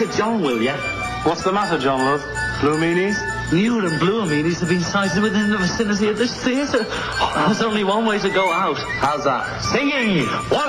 John, will you? What's the matter, John, love? Blue meanies? New and blue meanies have been sighted within the vicinity of this theatre. There's only one way to go out. How's that? Singing!